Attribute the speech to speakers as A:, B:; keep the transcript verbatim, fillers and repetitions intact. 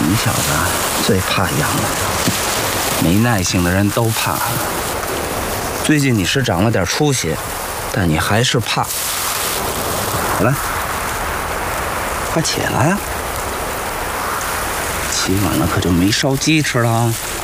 A: 你小子最怕痒了，没耐性的人都怕。最近你是长了点出息，但你还是怕。好了，快起来呀！起晚了可就没烧鸡吃了啊！